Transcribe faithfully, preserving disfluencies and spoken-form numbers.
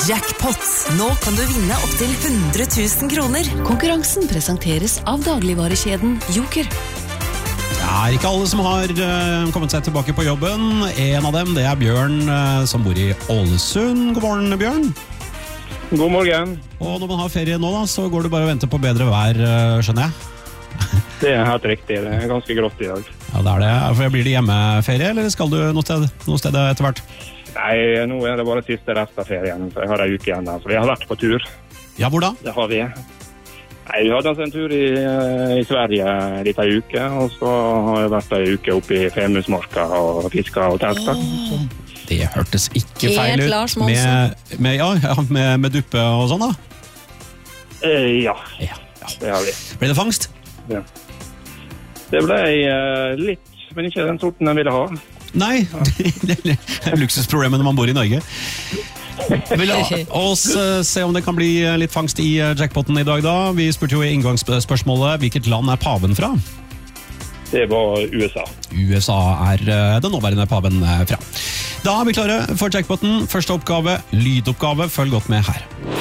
Jackpot. Nå kan du vinne opp til hundre tusen kroner. Konkurransen presenteres av dagligvarekjeden Joker. Det er ikke alle som har uh, kommet seg tilbake på jobben. En av dem, det er Bjørn, uh, som bor i Ålesund. God morgen, Bjørn. God morgen. Og når man har ferie nå, da, så går du bare og venter på bedre vær, uh, skjønner jeg? Det er helt riktig. Det er ganske grått i dag. Ja, det er det. For blir det hjemmeferie, eller skal du noe sted, noe sted etter hvert? Nei, nå er det bare siste rest av ferien, så jeg har en uke igjen da. Så vi har vært på tur. Ja, hvor da? Det har vi. Nei, vi hadde altså en tur i, i Sverige litt en uke, og så har jeg vært en uke oppe i Femundsmarka og fisket og teltet. Oh, det hørtes ikke feil Helt ut. Lars Monsen. Med, med, ja, ja, med, med duppe og sånn da? Eh, ja. Ja, ja, det har vi. Ble det fangst? Ja. Det ble uh, litt, men ikke den sorten jeg ville ha. Nei, det er luksusproblemet når man bor i Norge. Vi la oss uh, se om det kan bli litt fangst i uh, jackpotten i dag da. Vi spurte jo i inngangsspørsmålet, hvilket land er paven fra? Det var U S A. U S A er uh, den nåværende paven uh, fra. Da er vi klare for jackpotten. Første oppgave, lydoppgave, følg godt med her.